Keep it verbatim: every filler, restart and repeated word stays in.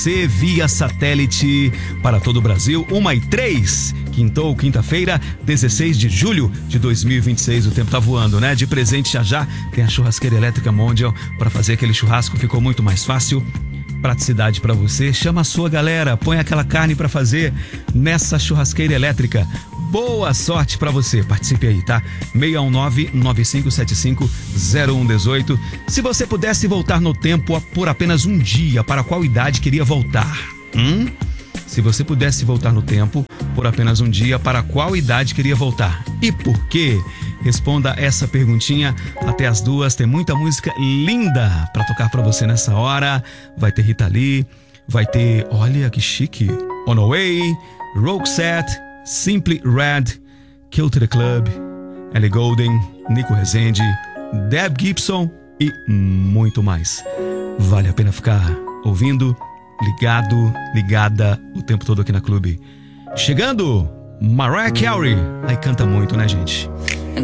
Você via satélite para todo o Brasil, uma e três, quintou, quinta-feira, dezesseis de julho de dois mil e vinte e seis. O tempo tá voando, né? De presente já já tem a churrasqueira elétrica Mondial para fazer aquele churrasco, ficou muito mais fácil. Praticidade para você, chama a sua galera, põe aquela carne para fazer nessa churrasqueira elétrica. Boa sorte para você, participe aí, tá? seis um nove, nove cinco sete cinco, zero um um oito. Se você pudesse voltar no tempo por apenas um dia, para qual idade queria voltar? Hum? Se você pudesse voltar no tempo por apenas um dia, para qual idade queria voltar? E por quê? Responda essa perguntinha até as duas. Tem muita música linda para tocar para você nessa hora. Vai ter Rita Lee, vai ter, olha que chique, On the Way, Roxette, Simply Red, Kill to the Club, Ellie Goulding, Nico Rezende, Deb Gibson e muito mais. Vale a pena ficar ouvindo, ligado, ligada o tempo todo aqui na Clube. Chegando, Mariah Carey. Aí canta muito, né, gente?